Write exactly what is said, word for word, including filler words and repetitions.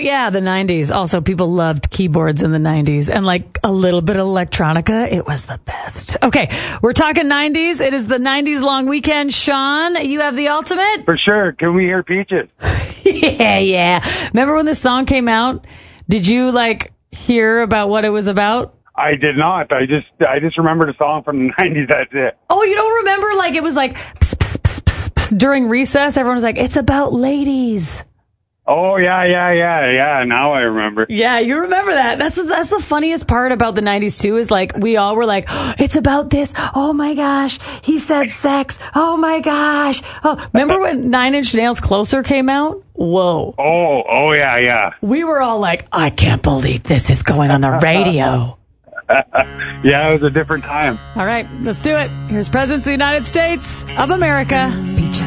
yeah, the nineties. Also, people loved keyboards in the nineties and like a little bit of electronica. It was the best. Okay, we're talking nineties. It is the nineties long weekend. Sean, you have the ultimate? For sure. Can we hear Peaches? yeah, yeah. Remember when this song came out? Did you like hear about what it was about? I did not. I just I just remembered a song from the nineties. That's it. Oh, you don't remember? Like it was like pss, pss, pss, pss, pss, during recess. Everyone was like, "It's about ladies." Oh yeah, yeah, yeah, yeah. Now I remember. Yeah, you remember that. That's that's the funniest part about the nineties too. Is like we all were like, oh, "It's about this." Oh my gosh, he said sex. Oh my gosh. Oh, remember when Nine Inch Nails' "Closer" came out? Whoa. Oh, oh yeah, yeah. We were all like, "I can't believe this is going on the radio." Yeah, it was a different time. All right, let's do it. Here's President of the United States of America, Peaches.